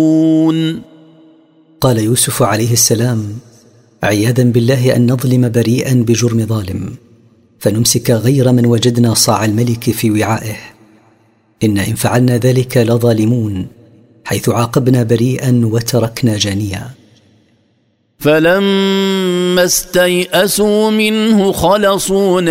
قال يوسف عليه السلام: عياذا بالله أن نظلم بريئا بجرم ظالم، فنمسك غير من وجدنا صاع الملك في وعائه. إن فعلنا ذلك لظالمون، حيث عاقبنا بريئا وتركنا جانيا. فلما استيئسوا منه خلصوا